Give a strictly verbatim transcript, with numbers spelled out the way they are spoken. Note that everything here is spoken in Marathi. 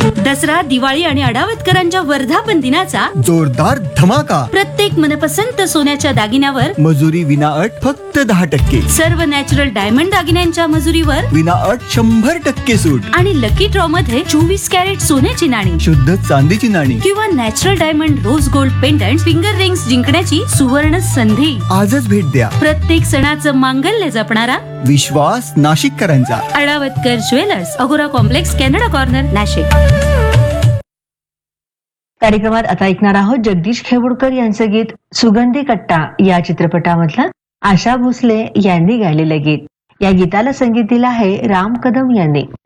दसरा, दिवाळी आणि अडावतकरांच्या वर्धापन दिनाचा जोरदार धमाका. प्रत्येक मनपसंत सोन्याच्या दागिन्यावर मजुरी विना अट फक्त दहा टक्के. सर्व नॅचरल डायमंड दागिन्यांच्या मजुरीवर विना अट शंभर टक्के सूट. आणि लकी ड्रॉ मध्ये चोवीस कॅरेट सोन्याची नाणी शुद्ध चांदीची नाणी किंवा natural diamond rose gold pendant finger rings जिंकण्याची सुवर्ण संधी. आजच भेट द्या. प्रत्येक सणाचं मांगल्य जपणारा विश्वास नाशिककरांचा. अडावतकर ज्वेलर्स, अगोरा कॉम्प्लेक्स, कॅनडा कॉर्नर, नाशिक. कार्यक्रमात आता ऐकणार आहोत जगदीश खेवडकर यांचं गीत सुगंधी कट्टा या चित्रपटामधलं आशा भोसले यांनी गायलेलं गीत. या गीताला संगीत दिलं आहे राम कदम यांनी.